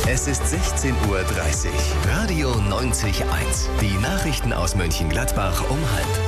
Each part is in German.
Es ist 16:30 Uhr. Radio 90.1. Die Nachrichten aus Mönchengladbach um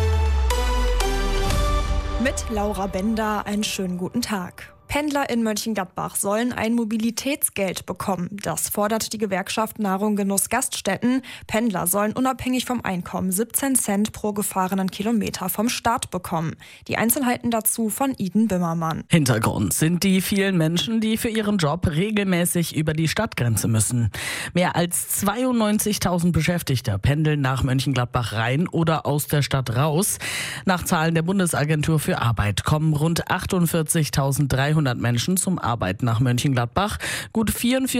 12:30. Mit Laura Bender einen schönen guten Tag. Pendler in Mönchengladbach sollen ein Mobilitätsgeld bekommen. Das fordert die Gewerkschaft Nahrung Genuss Gaststätten. Pendler sollen unabhängig vom Einkommen 17 Cent pro gefahrenen Kilometer vom Staat bekommen. Die Einzelheiten dazu von Iden Bimmermann. Hintergrund sind die vielen Menschen, die für ihren Job regelmäßig über die Stadtgrenze müssen. Mehr als 92.000 Beschäftigte pendeln nach Mönchengladbach rein oder aus der Stadt raus. Nach Zahlen der Bundesagentur für Arbeit kommen rund 48.300 Menschen zum Arbeiten nach Mönchengladbach. Gut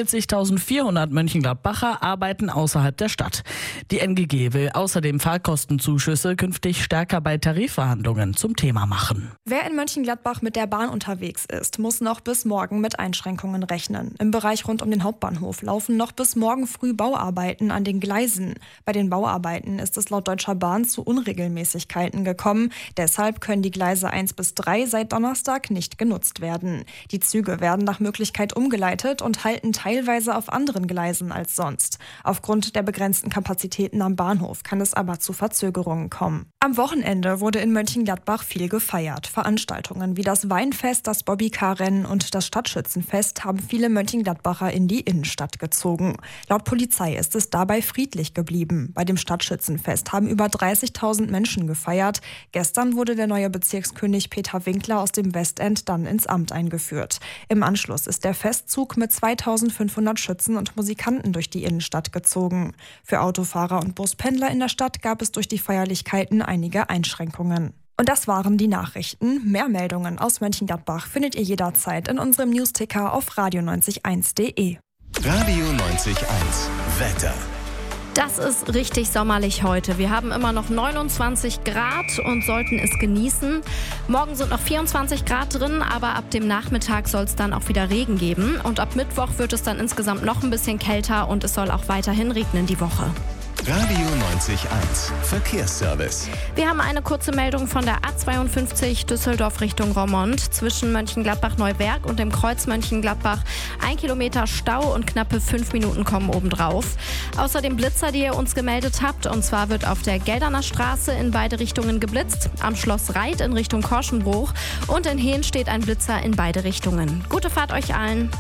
44.400 Mönchengladbacher arbeiten außerhalb der Stadt. Die NGG will außerdem Fahrkostenzuschüsse künftig stärker bei Tarifverhandlungen zum Thema machen. Wer in Mönchengladbach mit der Bahn unterwegs ist, muss noch bis morgen mit Einschränkungen rechnen. Im Bereich rund um den Hauptbahnhof laufen noch bis morgen früh Bauarbeiten an den Gleisen. Bei den Bauarbeiten ist es laut Deutscher Bahn zu Unregelmäßigkeiten gekommen. Deshalb können die Gleise 1 bis 3 seit Donnerstag nicht genutzt werden. Die Züge werden nach Möglichkeit umgeleitet und halten teilweise auf anderen Gleisen als sonst. Aufgrund der begrenzten Kapazitäten am Bahnhof kann es aber zu Verzögerungen kommen. Am Wochenende wurde in Mönchengladbach viel gefeiert. Veranstaltungen wie das Weinfest, das Bobbycar-Rennen und das Stadtschützenfest haben viele Mönchengladbacher in die Innenstadt gezogen. Laut Polizei ist es dabei friedlich geblieben. Bei dem Stadtschützenfest haben über 30.000 Menschen gefeiert. Gestern wurde der neue Bezirkskönig Peter Winkler aus dem Westend dann ins Amt eingeführt. Im Anschluss ist der Festzug mit 2.500 Schützen und Musikanten durch die Innenstadt gezogen. Für Autofahrer und Buspendler in der Stadt gab es durch die Feierlichkeiten einige Einschränkungen. Und das waren die Nachrichten. Mehr Meldungen aus Mönchengladbach findet ihr jederzeit in unserem Newsticker auf radio901.de. Radio 90.1. Wetter. Das ist richtig sommerlich heute. Wir haben immer noch 29 Grad und sollten es genießen. Morgen sind noch 24 Grad drin, aber ab dem Nachmittag soll es dann auch wieder Regen geben. Und ab Mittwoch wird es dann insgesamt noch ein bisschen kälter und es soll auch weiterhin regnen die Woche. Radio 90.1. Verkehrsservice. Wir haben eine kurze Meldung von der A52 Düsseldorf Richtung Roermond. Zwischen Mönchengladbach-Neuwerk und dem Kreuz Mönchengladbach 1 Kilometer Stau und knappe 5 Minuten kommen obendrauf. Außerdem Blitzer, die ihr uns gemeldet habt. Und zwar wird auf der Gelderner Straße in beide Richtungen geblitzt. Am Schloss Reit in Richtung Korschenbruch. Und in Hehn steht ein Blitzer in beide Richtungen. Gute Fahrt euch allen.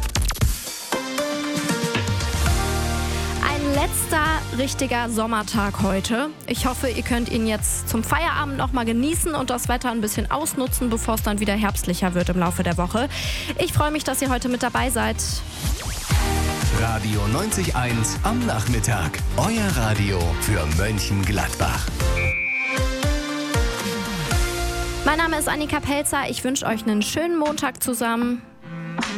Letzter richtiger Sommertag heute. Ich hoffe, ihr könnt ihn jetzt zum Feierabend noch mal genießen und das Wetter ein bisschen ausnutzen, bevor es dann wieder herbstlicher wird im Laufe der Woche. Ich freue mich, dass ihr heute mit dabei seid. Radio 90.1 am Nachmittag. Euer Radio für Mönchengladbach. Mein Name ist Annika Pelzer. Ich wünsche euch einen schönen Montag zusammen.